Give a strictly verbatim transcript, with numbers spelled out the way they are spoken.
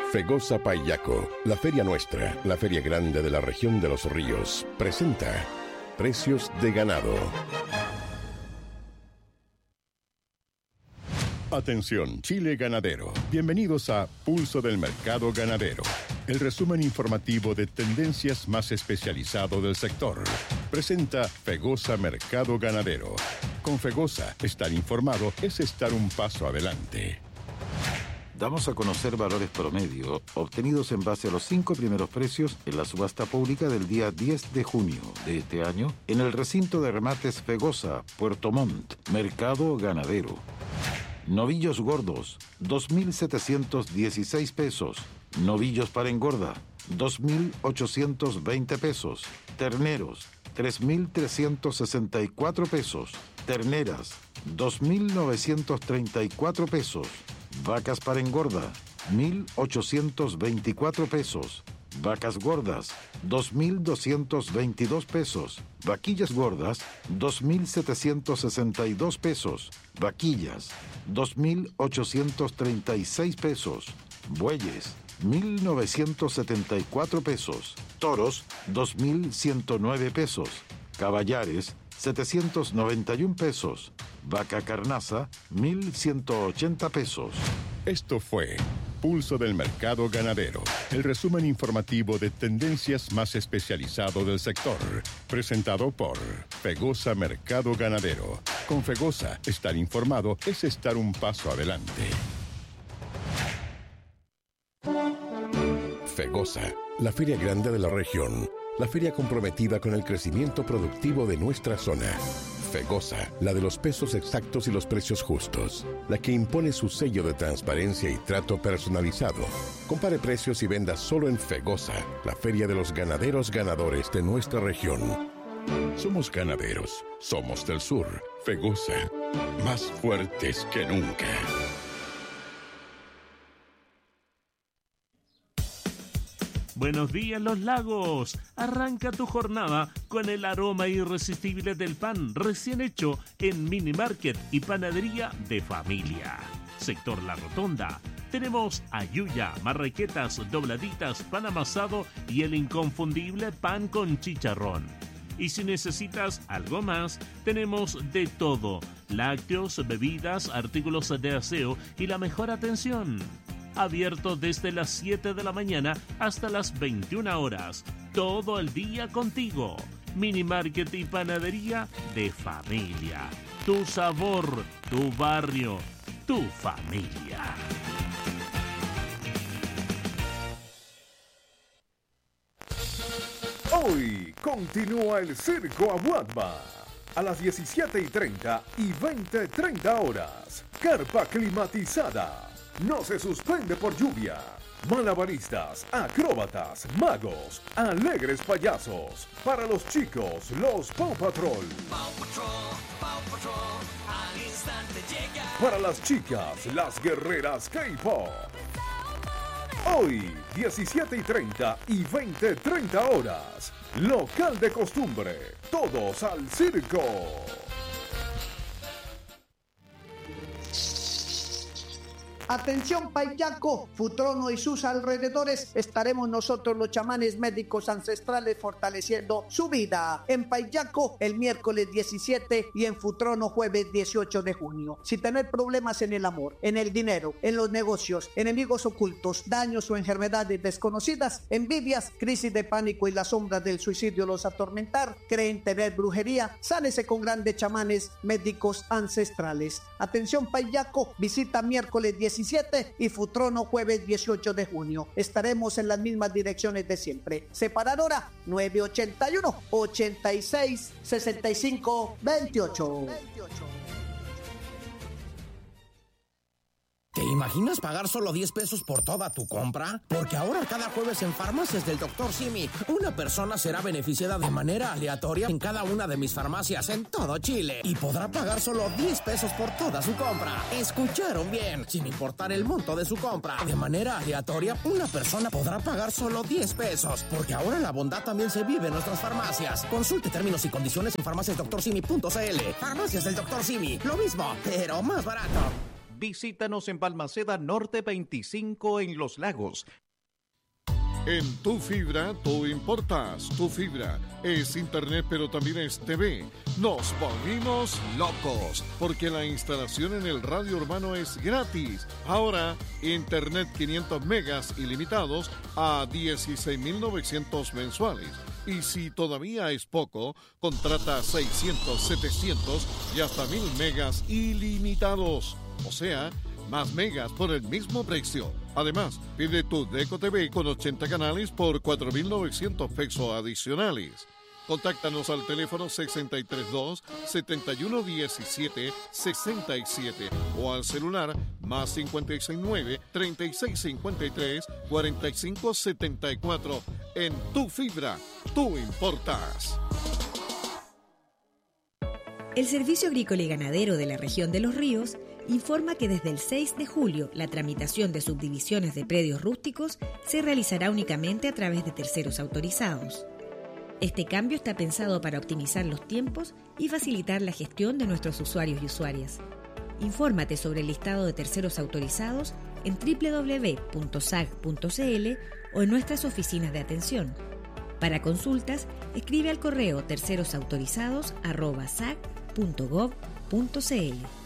Fegosa Payaco, la feria nuestra, la feria grande de la región de los ríos, presenta Precios de Ganado. Atención, Chile ganadero. Bienvenidos a Pulso del Mercado Ganadero, el resumen informativo de tendencias más especializado del sector. Presenta Fegosa Mercado Ganadero. Con Fegosa, estar informado es estar un paso adelante. Damos a conocer valores promedio obtenidos en base a los cinco primeros precios en la subasta pública del día diez de junio de este año en el recinto de remates Fegosa, Puerto Montt, Mercado Ganadero. Novillos gordos, dos mil setecientos dieciséis pesos. Novillos para engorda, dos mil ochocientos veinte pesos. Terneros, tres mil trescientos sesenta y cuatro pesos. Terneras, dos mil novecientos treinta y cuatro pesos. Vacas para engorda, mil ochocientos veinticuatro pesos. Vacas gordas, dos mil doscientos veintidós pesos. Vaquillas gordas, dos mil setecientos sesenta y dos pesos. Vaquillas, dos mil ochocientos treinta y seis pesos. Bueyes, mil novecientos setenta y cuatro pesos. Toros, dos mil ciento nueve pesos. Caballares, setecientos noventa y uno pesos. Vaca carnaza, mil ciento ochenta pesos. Esto fue Pulso del Mercado Ganadero, el resumen informativo de tendencias más especializado del sector, presentado por Fegosa Mercado Ganadero. Con Fegosa, estar informado es estar un paso adelante. Fegosa, la feria grande de la región, la feria comprometida con el crecimiento productivo de nuestra zona. Fegosa, la de los pesos exactos y los precios justos, la que impone su sello de transparencia y trato personalizado. Compare precios y venda solo en Fegosa, la feria de los ganaderos ganadores de nuestra región. Somos ganaderos, somos del sur. Fegosa, más fuertes que nunca. Buenos días, Los Lagos. Arranca tu jornada con el aroma irresistible del pan recién hecho en Mini Market y Panadería de Familia. Sector La Rotonda. Tenemos ayuya, marraquetas, dobladitas, pan amasado y el inconfundible pan con chicharrón. Y si necesitas algo más, tenemos de todo: lácteos, bebidas, artículos de aseo y la mejor atención. Abierto desde las siete de la mañana hasta las veintiuna horas. Todo el día contigo. Mini Market y Panadería de Familia. Tu sabor, tu barrio, tu familia. Hoy continúa el Circo Aguadma. A las diecisiete y treinta y veinte treinta horas. Carpa climatizada. No se suspende por lluvia. Malabaristas, acróbatas, magos, alegres payasos. Para los chicos, los Paw Patrol. Paw Patrol, Paw Patrol, al instante llega. Para las chicas, las guerreras K-Pop. Hoy, diecisiete y treinta y veinte treinta horas. Local de costumbre. Todos al circo. Atención Payaco, Futrono y sus alrededores, estaremos nosotros los chamanes médicos ancestrales fortaleciendo su vida. En Payaco el miércoles diecisiete y en Futrono jueves dieciocho de junio. Si tener problemas en el amor, en el dinero, en los negocios, enemigos ocultos, daños o enfermedades desconocidas, envidias, crisis de pánico y la sombra del suicidio los atormentar, creen tener brujería, sánese con grandes chamanes médicos ancestrales. Atención Payaco, visita miércoles diecisiete y Futrono jueves dieciocho de junio. Estaremos en las mismas direcciones de siempre. Separadora nueve ochenta y uno, ochenta y seis, sesenta y cinco, veintiocho. ¿Te imaginas pagar solo diez pesos por toda tu compra? Porque ahora cada jueves en Farmacias del doctor Simi, una persona será beneficiada de manera aleatoria en cada una de mis farmacias en todo Chile y podrá pagar solo diez pesos por toda su compra. ¿Escucharon bien? Sin importar el monto de su compra. De manera aleatoria, una persona podrá pagar solo diez pesos, porque ahora la bondad también se vive en nuestras farmacias. Consulte términos y condiciones en farmacias doctor simi punto c l. Farmacias del doctor Simi, lo mismo, pero más barato. Visítanos en Balmaceda Norte veinticinco en Los Lagos. En Tu Fibra, tú importas. Tu Fibra es internet, pero también es T V. Nos volvimos locos, porque la instalación en el radio urbano es gratis. Ahora, internet quinientos megas ilimitados a dieciséis mil novecientos mensuales. Y si todavía es poco, contrata seiscientos, setecientos y hasta mil megas ilimitados. O sea, más megas por el mismo precio. Además, pide tu Deco T V con ochenta canales por cuatro mil novecientos pesos adicionales. Contáctanos al teléfono seis tres dos, siete uno uno siete, seis siete o al celular más cinco seis nueve, tres seis cinco tres, cuatro cinco siete cuatro. En Tu Fibra, tú importas. El Servicio Agrícola y Ganadero de la Región de Los Ríos informa que desde el seis de julio la tramitación de subdivisiones de predios rústicos se realizará únicamente a través de terceros autorizados. Este cambio está pensado para optimizar los tiempos y facilitar la gestión de nuestros usuarios y usuarias. Infórmate sobre el listado de terceros autorizados en doble u doble u doble u punto s a g punto c l o en nuestras oficinas de atención. Para consultas, escribe al correo tercerosautorizados arroba s a g punto gov punto c l.